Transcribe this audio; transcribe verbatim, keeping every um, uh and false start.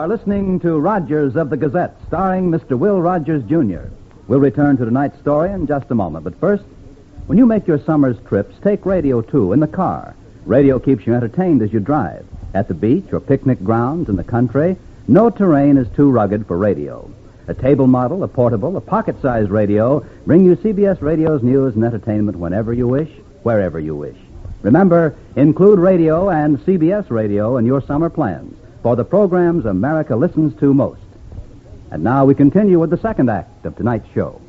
are listening to Rogers of the Gazette, starring Mister Will Rogers, Junior We'll return to tonight's story in just a moment. But first, when you make your summer's trips, take radio, too, in the car. Radio keeps you entertained as you drive. At the beach or picnic grounds in the country, no terrain is too rugged for radio. A table model, a portable, a pocket-sized radio bring you C B S Radio's news and entertainment whenever you wish, wherever you wish. Remember, include radio and C B S Radio in your summer plans for the programs America listens to most. And now we continue with the second act of tonight's show.